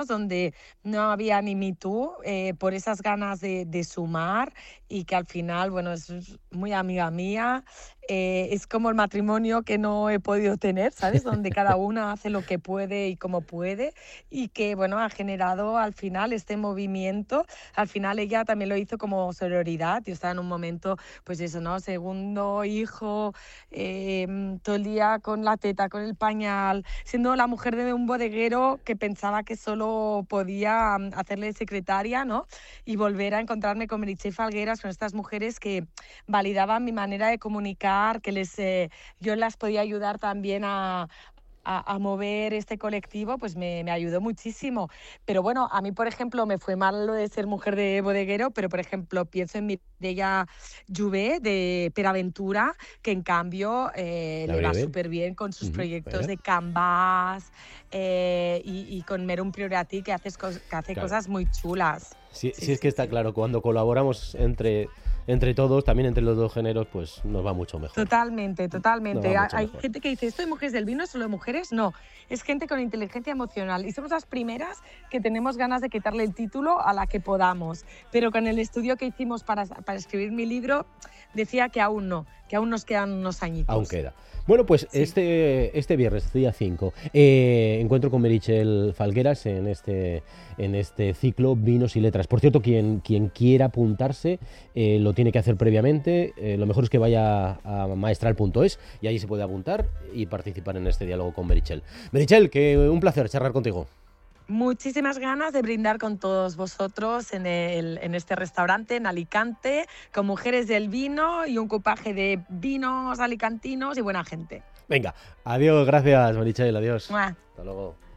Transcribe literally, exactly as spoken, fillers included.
donde no había ni Me Too, eh, por esas ganas de, de sumar y que al final, bueno, es es muy amiga mía. Eh, es como el matrimonio que no he podido tener, ¿sabes? Donde cada una hace lo que puede y como puede y que, bueno, ha generado al final este movimiento. Al final ella también lo hizo como sororidad. Yo estaba en un momento, pues eso, ¿no? Segundo hijo, eh, todo el día con la teta, con el pañal, siendo la mujer de un bodeguero que pensaba que solo podía mm, hacerle secretaria, ¿no? Y volver a encontrarme con Meritxell Falgueras, con estas mujeres que validaban mi manera de comunicar, que les, eh, yo las podía ayudar también a, a, a mover este colectivo, pues me, me ayudó muchísimo. Pero bueno, a mí, por ejemplo, me fue mal lo de ser mujer de bodeguero, pero por ejemplo, pienso en Mireia Jouvet de Peraventura, que en cambio eh, La le va Breve. súper bien con sus Ujú, proyectos mira. de Canvas eh, y, y con Merum Priorati, que, haces cos- que hace Claro. cosas muy chulas. Sí, Sí, sí, es que sí, está sí. claro, cuando colaboramos entre, entre todos, también entre los dos géneros, pues nos va mucho mejor. Totalmente, Nos va totalmente. Ha- mucho Hay mejor. gente que dice, ¿esto de mujeres del vino es solo de mujeres? No, es gente con inteligencia emocional. Y somos las primeras que tenemos ganas de quitarle el título a la que podamos. Pero con el estudio que hicimos para, para escribir mi libro, decía que aún no, que aún nos quedan unos Aún añitos. queda. Bueno, pues Sí. este, este viernes, día cinco, eh, encuentro con Meritxell Falgueras en este, en este ciclo Vinos y Letras. Por cierto, quien, quien quiera apuntarse eh, lo tiene que hacer previamente. Eh, lo mejor es que vaya a maestral punto es y ahí se puede apuntar y participar en este diálogo con Meritxell. Meritxell, que un placer charlar contigo. Muchísimas ganas de brindar con todos vosotros en, el, en este restaurante en Alicante, con mujeres del vino y un cupaje de vinos alicantinos y buena gente. Venga, adiós, gracias Meritxell, adiós. ¡Mua! Hasta luego.